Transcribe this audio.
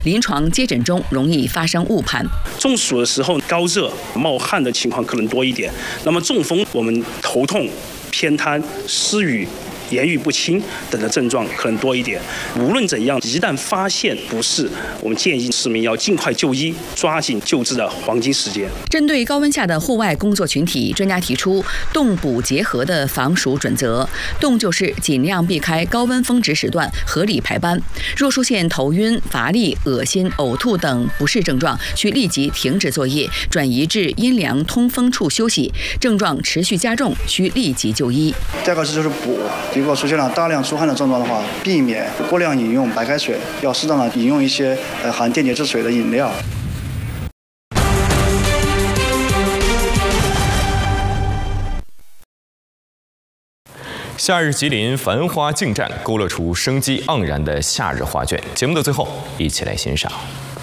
临床接诊中容易发生误判。 中暑的时候高热、冒汗的情况可能多一点。那么中风，我们头痛、偏瘫、失语、言语不清等的症状可能多一点。无论怎样，一旦发现不适，我们建议市民要尽快就医，抓紧救治的黄金时间。 针对高温下的户外工作群体，专家提出动补结合的防暑准则。动就是尽量避开高温峰值时段，合理排班。若出现头晕、乏力、恶心、呕吐等不适症状，需立即停止作业，转移至阴凉通风处休息。症状持续加重，需立即就医。 第二个就是补。如果出现了大量出汗的症状的话，避免过量饮用白开水，要适当的饮用一些含电解质水的饮料。 夏日吉林，繁花竞绽，勾勒出生机盎然的夏日画卷。节目的最后，一起来欣赏。